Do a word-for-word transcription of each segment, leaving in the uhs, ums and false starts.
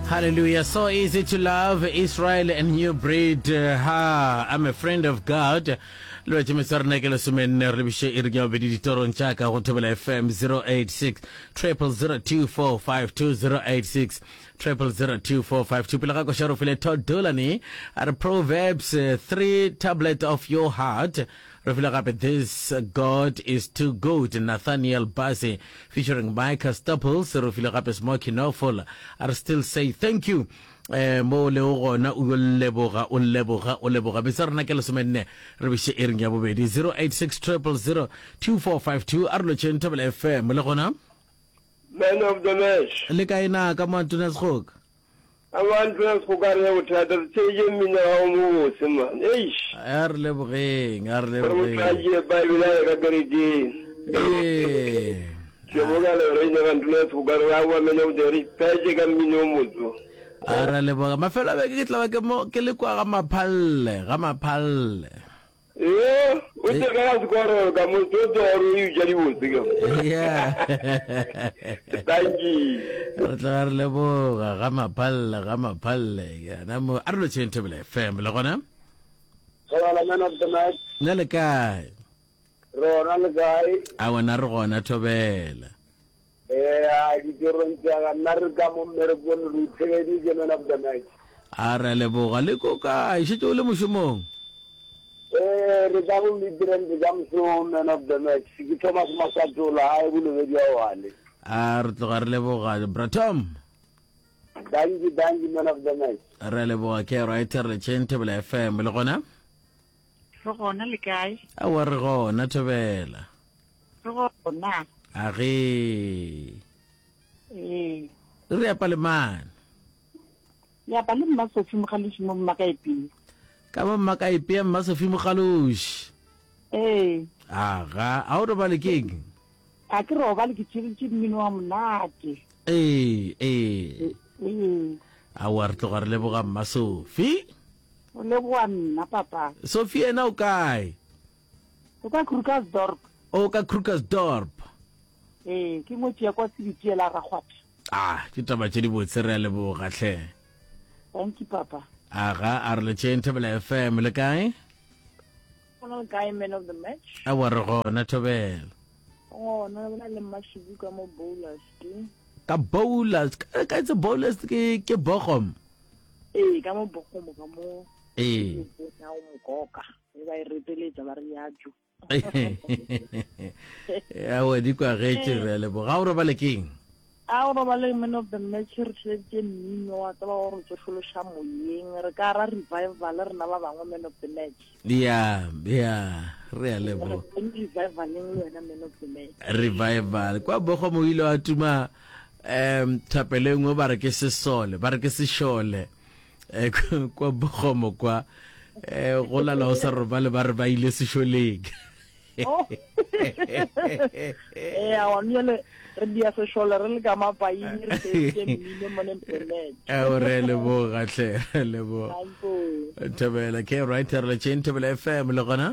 Hallelujah. So easy to love Israel and new breed. Uh, ha, I'm a friend of God. Lo tsheme sa rena ke le somenne re bishe e re ke obedi ditorong tša ka go Thobela F M zero eight six triple zero two four five two zero eight six triple zero two four five two. Pele ga ko sharo file Todd Dolani at Proverbs uh, three tablet of your heart. Refila gape this uh, God is too good. Nathaniel Bassey featuring Micah Staples. Refila gape Smoky Norfolk. I still say thank you. Eh mo le gona o leboga o leboga o leboga be tsarna ke le somenne re bishe e reng ya bobedi zero eight six triple zero two four five two arlo chen Thobela F M le gona Man of the match le kaina ka mantuna skok abantu nasukare uthada tseje mina umu sema eish ar lebogeng ar re lebogeng tsaje bible ka garidi eh ke boga le re ina bantu nasukare wa man of the rich tsaje ka mina umu ara leboga mafelo be ke tla ke mo ke le kwa ga maphalle ga maphalle eh o te ga skoro ka mo to to ru yu jali wo siga yeah thank you re tla re leboga ga maphalle ga maphalle ya na mo arlo chen Thobela F M le gona sala man of the match nna le kae rona le guy a wena re gona Thobela eh a di ronja nar ka mo mere bon ru tsedi je man of the match ara leboga le ko ka e shitse o le moshomong eh re ga mo midren de jam so man of the match ki Thomas Masatola ai bule be ya wale a re tloga re leboga Bratom dangi dangi man of the match re leboga ke writer le chen Thobela F M le gona Re gona le kae? a wa re gona Thobela Re gona. a ge Eh. re ya palemane Ya ba le mmasofi mogaloši mo mmakaeping. ka ba mmaka ipea Mmasofi Mogaloši Eh. aga a o re ba le keng A ke roba le ke tšhiritše mmino wa monate. ee ee Eh. a wa re tloga re leboga Mmasofi O leboa nna papa. Sophie ena o kae O ka Krugersdorp. o ka Krugersdorp Eh, ke ngotši ya kwa Sebiti la Ragwatha. ah ke taba tše di botse re a leboga hle Thank you papa. aga a re le chen Thobela F M le kae Ona le kae man of the match? a wa re gona Thobela Oh, na bona le mashibu ka mo bowlers ke. ka bowlers ka ka itse bowlers ke ke bogom Eh, ka mo bogomo ka mo. ee Na o mokoka. E ba e repeletsa ba re yajo. ya wa di kwa getse re a leboga a o re ba le keng A o roba le man of the match re tšheletse mmino wa tsaba gore tso fološa moyeng re ka ra revival re na ba bangwe man of the match ya ya re a leboga revivaleng le wena man of the match revival kwa bogom o ile wa tuma um thapelo engwe ba re ke sesole ba re ke sešole eh, kwa bogomo kwa eh go la la o sa robale ba re ba ile sešoleng eh a wa nyole re dia se shola re le ka mapai re tšheletse mmino man of the match a o re leboga hle re leboga Thanko Thobela ke writer le chen Thobela F M le gona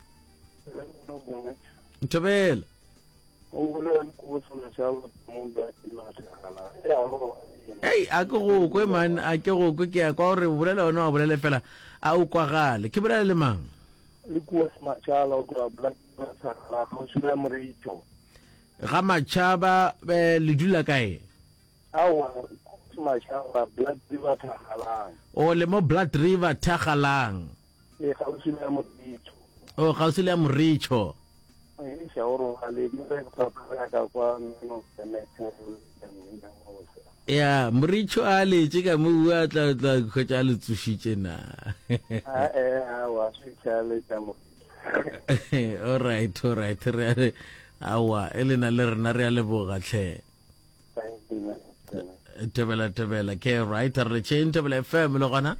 Thobela o bula ko sona sa mo ba ina tsala ya ho hey a go go kwe man a ke go kwe ke a kwa re bolela ona o bolela fela a o kwa gale ke bolela le mang le ko ma tsala ko black tsala mo sula mo re ito ga matšhaba be le dula kae awa ma tsala black river thalang o le mo Blood River Thagalang e ga o sula mo ito o ga o se le Moricho e se oro ale mo re ka ka kwa no tene ko ya Moricho a le tse ka mo bua tla tla khotsa le tsushitse na a e a wa se tsale tsa mo all right all right re awa elena le rena re a leboga hle thank you Thobela Thobela ke writer le chen Thobela F M le gona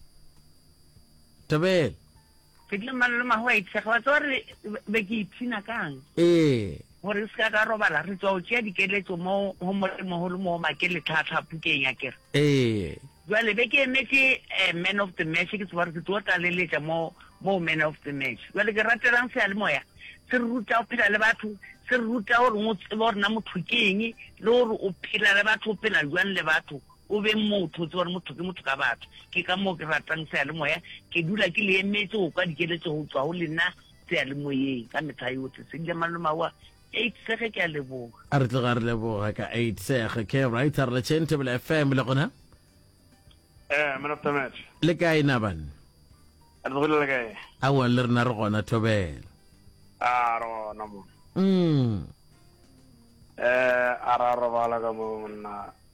Thobela fitle malolo mahwa itse ga tsore be ke ipina kang eh gore se ka robala re tswa o tšea dikeletso mo ho moholo mo makele tlhatlha pukeng ya kere eh jwale be ke emetse man of the match ke tswara ke tswa taleletša mo mo man of the match jwale ke ratelang se a le moya se re ruta o phela le batho se re ruta gore o tsebe gore na motho ke eng le gore o phela le batho o phela jwang le batho o be motho tse gore motho ke motho ka batho ke ka mo ke ratang seyalemoya ke dula ke le emetse go kwa dikeletso go tswa go lena seyalemoyeng ka metlha yotlhe se dile malomawa eight sege ke a leboga a re tloga re leboga ka eight sege ke right a re Chentable F M le gona eh man of the match le kae na ban a re le kae a wa le rena re gona Thobela a ro na mo mm eh a ra ro bala ka mo na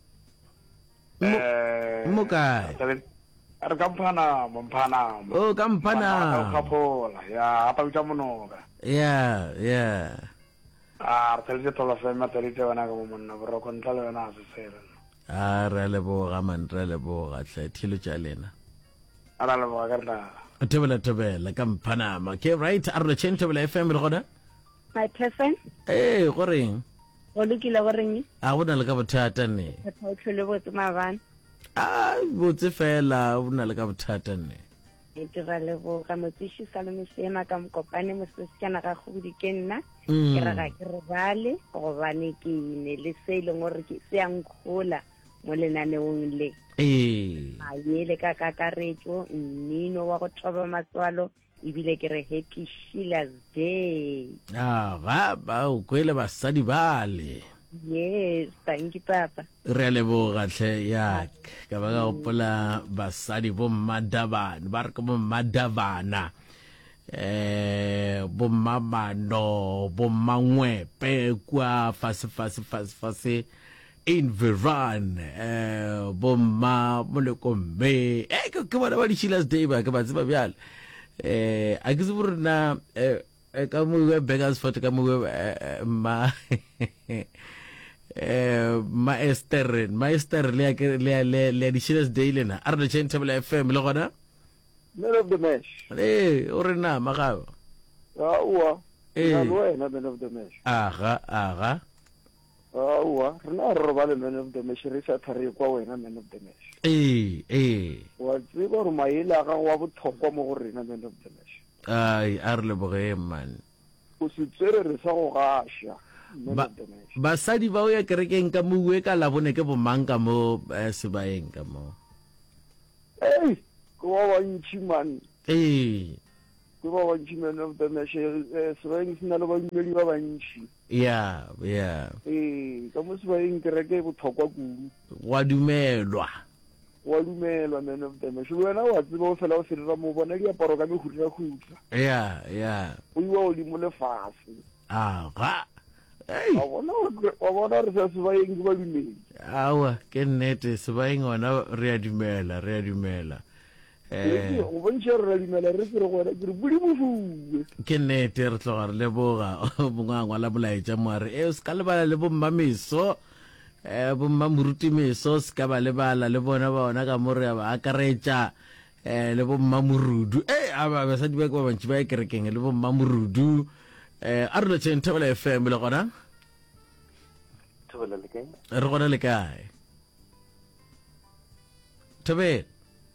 eh mo kae a re kampana mo mpana oh kampana ka phola ya apa utsa monoka yeah yeah a re tse tola fe ma tele tsena ka mo monna bro kontra le na se sele a re leboga man re leboga tle thilo tja lena a ra leboga ka rena Thobela Thobela kampanama ke right a re Chentable F M le gona my person eh go reng go lokile go reng a bona le ka bothata ne ka tlhole botse mabana a botse fela o na le ka bothata ne e tira le go ka motsishi sa le mesema ka mokopane mo se kana ga go di ke nna Mm. ke raga ke re bale go bane ke ne le se le ngore ke se yang khola mo lenaneong le eh a yele ka kakaretso mmino wa go thoba matswalo ibile ke re happy Sheila's day a ga ba o kwele basadi bale yes thank you papa re a leboga tle yak ka ba ga gopola basadi bo madabana ba re ka bo madabana eh bo mamano bo mangwepe kwa fase fase fase fase in Veran eh bo ma molekombe eh ke ke bona ba di Sheila's day ba ke ba tseba bjale eh a ke se burna eh ka mo we beggars for ka mo ma eh maester maester le le le le di Sheila's day lena a re Chentable F M le gona Man of the match. eh o re na magawa Ah, uwa. Eh. Na wena man of the match. aga aga Ah, uwa. Rena re robale man of the match re sa thare kwa wena man of the match. eh eh Wa tseba gore maele a ga wa botlhokwa mo go rena man of the match. ai a re leboge man O se tsere re sa go gasha man Ba- of the match. basadi ba o ya kerekeng ka moue ka labone ke bomang ka mo eh, sebaeng ka mo Hey, ko wa ntshi man. eh Ko wa ntshi man of the match. Eh, Sreng sina le ba mmedi ba bantshi. ya ya Eh, ka mo se ba eng kereke botlhokwa kudu. wa dumelwa Wa dumelwa man of the match. Wena wa tseba o fela o se dira mo bona di aparo ka mehutla khutla. ya ya O iwa o di mo lefase. aga ei Wa bona wa bona re sa se ba eng ba dumedi. awa ke nnete sebaeng ona re a dumela re a dumela Eh, eh o bontse re dimela re se re gona ke re budi mofuwe. ke nnete re tloga re leboga bongangwa la molaetša moare e o se ka lebala le bomma meso um bomma moruti meso se ka ba lebala le bona bona ka mo re a ba akaretša um le bomma morudu e a ba basadi ba ke ba bantši ba e kerekeng le bomma morudu um a re lotšeng Thobela F M le gona Thobela le kae? re gona le kae Thobela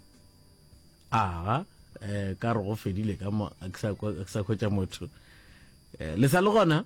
aga um ka re go fedile ka mo a ke sa kwa- a ke sa khwetša motho um le sa le gona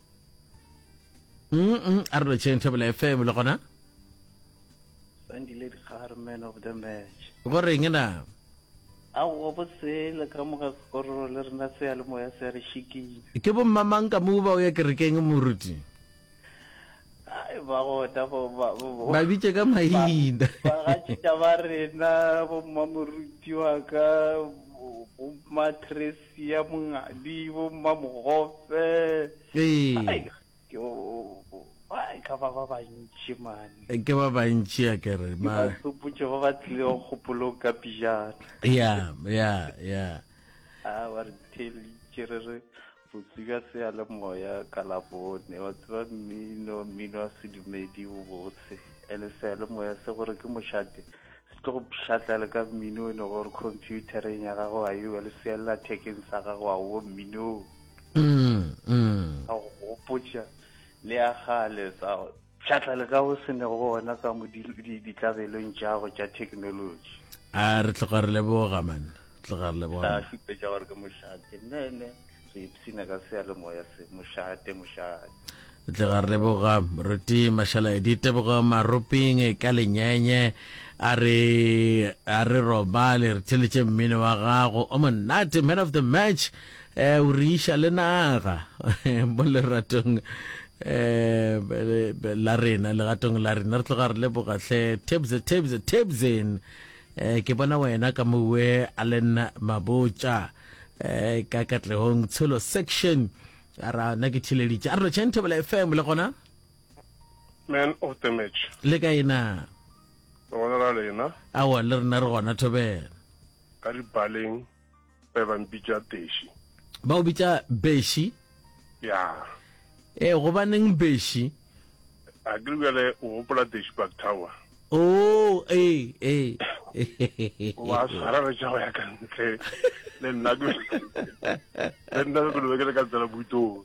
mm a re lotšeng Thobela F M le gona Sandile Khar man of the match. go reng na A go botse le ka mo ga kororo le rena se ya le moya se re shikile. ke bommamang ka moo ba o ya kerekeng moruti Ai ba go ta bo ba bo. ba bitše ka maina Ba ga tšita ba rena bo mamoruti wa ka bo matresi ya mongadi bo mamogofe. ee Ai ke o ai ka ba ba ba ntši man. ke ba bantši a kere Ba ma suputše ba ba tlile go kgopolo ka pijana. ya ya ya Ah, wa re tele tšere re botsiba se ya le moya ka labone wa tseba mmino mmino wa sedumedi o botse ene se ya le moya se gore ke mošate se tlo go šatla le ka mmino ene gore computereng ya gago a yo le seella thekeng sa gago a o mmino mm mm a go gopotša le ya gale sa šatla le ka go se ne go bona ka mo di- di- ditlabelong tša go tša technology a re tloga re leboga man tloga re a leboga šupetša gore ke mošate nene re ipsina ka se ya le moya se mošate mošate tle ga re leboga moruti mashala di teboga maroping ka lenyenye a re a re robale re tšheletse mmino wa gago o monate man of the match eh o re isha le naga mo leratong eh la rena le gatong la rena re tloga re leboga hle tebs tebs tebsin eh ke bona wena ka mowe a lena mabotsa eh ka katlehong tsholo section ara negatively ja re tšente bela F M le gona man of the match le ka ina gona la lena awa le rena re gona thobela ka di baleng ba ba mpitša teshi ba o bitša beshi ya eh go baneng beshi a ke le o gopola teshi back tower oh eh eh wa sara re ja ya ka ntle le nna ke le nna ke lo ke ka tsela buto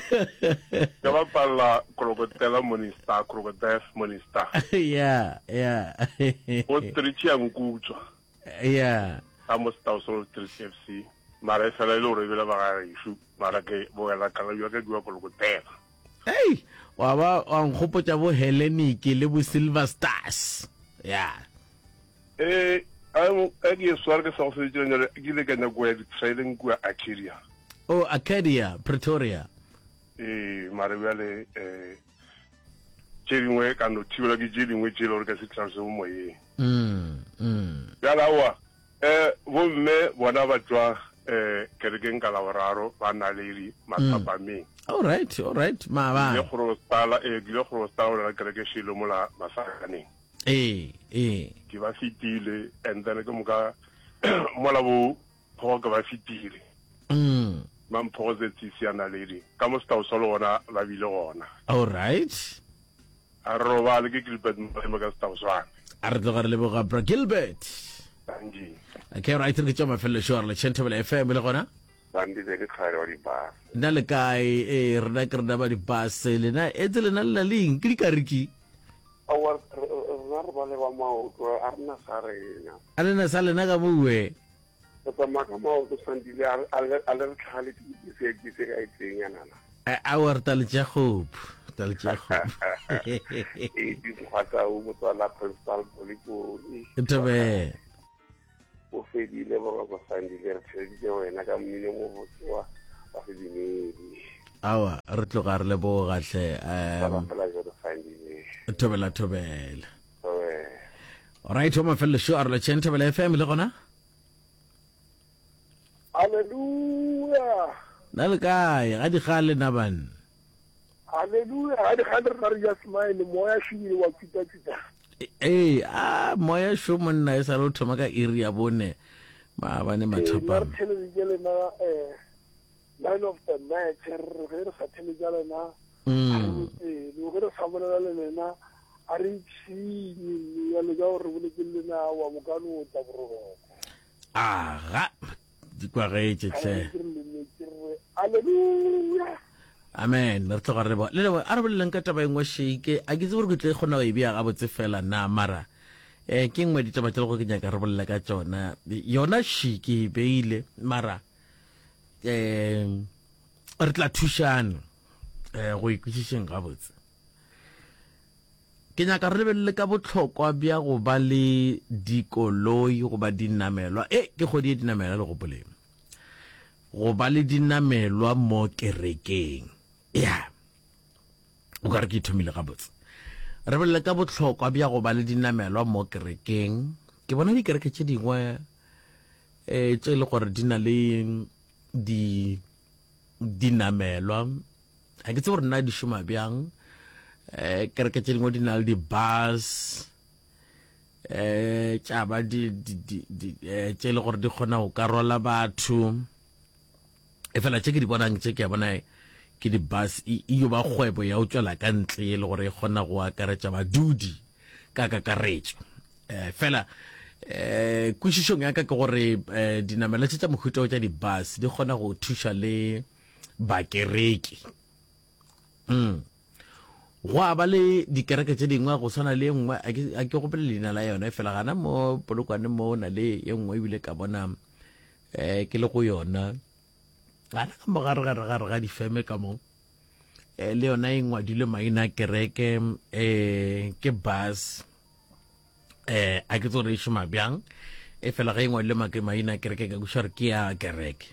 ka ba palla crocodile monista crocodile monista yeah yeah o trichi ang kutswa yeah amo sta so trichi F C mara sa le lo re bela ba ga ishu mara ke bo la ka yo ke dua crocodile hey wa ba ang khopotsa bo Hellenic le bo Silver Stars yeah eh I'm again sorry so so general gile ke na go trading go Acadia oh Acadia Pretoria eh mara bale eh tšhelengwe ka no thibela ke tšhelengwe tšelo re ka se tlase mo moyeng mm mm ya lawa eh bo mme bona ba tswa eh kerekeng ka la boraro ba na le ri matsapameng all right all right ma ba le go stala e le go stala la kereke shilo mola masakaneng eh eh ke ba fitile and then ke moka mola bo go ka ba fitile mm mam positive siana lady ka mo sta o solo ona la bile gona all right a roba le ke Gilbert mo ka sta o swana a re tloga re leboga bra Gilbert tangi okay right re tsama felle short le Chentebele F M le gona bandi de ke khare wa di ba nna le kae e re na ke re ba di bus le na e tsele na le leng ke di kariki awar rar ba le ba mau to arna sarena ale na sale na ka buwe ta ma ka mau to sandile al al khali ti se ti se ai tsenya nana awar tal jahob tal jahob e di khata u mo to la principal polico tobe o fedile ba ba sandile re tshedile wena ka mmine mo botswa ba fedile awa re tloga re le bo gahle ba fela jo sandile tobela tobela alright homa felle show ar la Chentebele F M le gona Hallelujah. nale kae ga di gale na ban Hallelujah. Hadi khadir nar jasmail moya shi wa kita kita. eh ah moya sho monna e sa lo thoma ka iri ya bone ma bane mathapa Nar tele na eh line of the match re re sa tele jale na. mm Eh lo re sa bona le na ari chi ni ya le ga re bole ke le na wa mokano ta bro. aga di kwa ge tle Hallelujah. amen re tloga re bo le le a re boleng ka taba engwe sheke a ke tse gore ke tle gona go e bia ga botse fela na mara eh ke ngwe ditaba tse go ke nyaka re bolela ka tsona yona sheke beile mara eh re tla thushana eh go ikutshisheng ga botse ke nyaka re lebelele ka botlhokwa bja go ba le dikoloi go ba dinamelwa e ke go di dinamelwa le go boleng go ba le dinamelwa mo kerekeng ya o ka re ke thomile ga botse re belele ka botlhokwa bja go ba le dinamelwa mo kerekeng ke bona dikereke tše dingwe eh tše le gore di na le di dinamelwa ga ke tse gore nna di šoma bjang eh kereke tše dingwe di na le di-bus eh tša ba di tše le gore di kgona go ka rola batho e fela tše ke di bonang tše ke ya bona ke di-bus e yo ba kgwebo ya o tswela ka ntle e le gore e kgona go akaretša badudi ka kakaretšo eh fela eh kwešišong ya ka ke gore dinamela tše tša mohuta o tša di-bus di kgona go thuša le bakereki mm go a ba le dikereke tše dingwe go swana le engwe a ke gopele leina la yona e fela gana mo polokwane mo na le ye nngwe ebile ka bona eh ke le go yona gana ka mogaregare ga difeme ka mo eh le yona e ngwadile maina kereke eh ke bus eh a ke tsore shoma byang e fela ga engwe le make maina kereke ka gushar ke ya kereke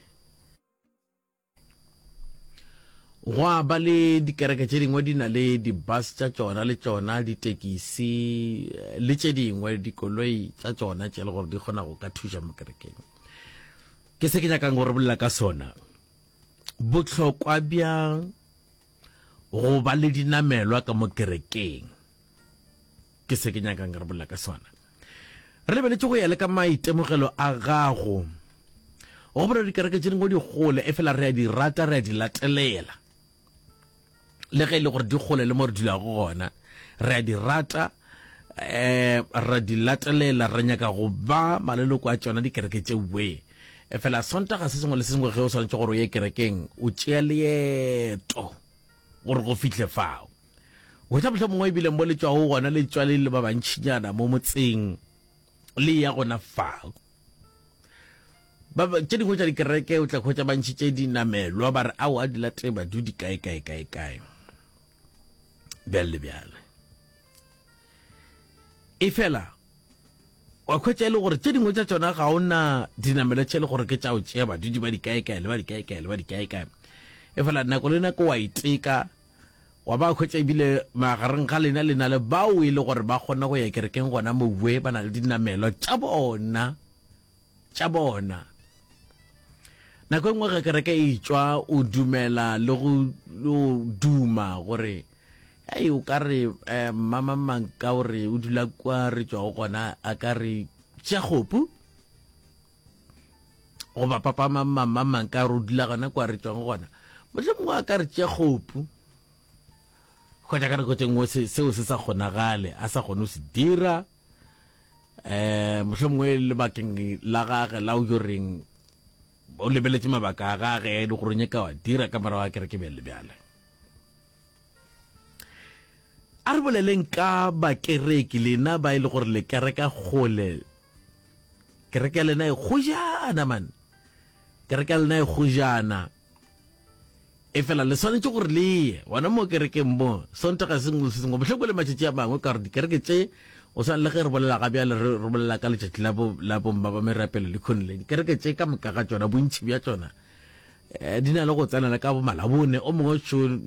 wa ba le dikereke tse dingwe di na le di bus tsa tsona le tsona di tekisi le tse dingwe dikoloi tsa tsona tse le gore di gona go ka thusa mo kerekeng ke se ke nyaka go re bolla ka sona botlhokwa bya go ba le dinamelwa ka mo kerekeng ke se ke nyaka go re bolla ka sona re lebeletse go ya le ka maitemogelo a gago go bona dikereke tse dingwe di gole e fela re a di rata re a di latelela le ge le gore di gole le mo re dula go gona re a di rata eh re di latelela re nyaka go ba maleloko a tsona dikereke tse we e fela sontaga se sengwe le se sengwe ge o tshwanetse gore o ye kerekeng o tšea leeto gore go fitlhe fao o tla botlha mongwe ebile mo le tswa go gona le tswa le ba bantšhinyana mo motseng le ya gona fao ba tse dingwe tsa dikereke o tla kgwetsa bantšhi tse dinamelwa ba re ao a di late badudi kae kae kae kae bjale bjale e fela wa kgwetsa e le gore tse dingwe tsa tsona ga ona dinamelo tse le gore ke tsa o tšea badudi ba di kae kae le ba di kae kae le ba di kae kae e fela nako le nako wa iteka wa ba kgwetsa ebile magareng ga lena lena le bao e le gore ba kgona go ya kerekeng gona mowe ba na le dinamelo tša bona tša bona nako engwe ge kereke e tswa o dumela le go duma gore ai o ka re mama manka gore o dula kwa re tswa go gona a ka re tša kgopu goba papa mama manka re o dula gona kwa re tswa go gona motlhe mongwe a ka re tša kgopu kgwetsa ka nako tse nngwe seo se sa kgonagale a sa kgone o se dira um motlhe mongwe lebakeng la gage la o yo reng o lebeletse mabaka a gage le gore nyaka wa dira ka mara wa kereke bjale bjale a re boleleng ka bakereki lena ba e le gore le kereka gole kereke ya lena e gojana man kereke ya lena e gojana e fela le swanetse gore le ye wana mo kerekeng mo sontaga sengwe le sengwe botlhoko le matšatši a mangwe ka gore dikereke tse o swane le ge re bolela ga bjale re bolela ka letšatši la bomma ba merapelo le khonele dikereke tse ka moka ga tsona bontšhi bja tsona di na le go tsenela ka bo malabone o mongwe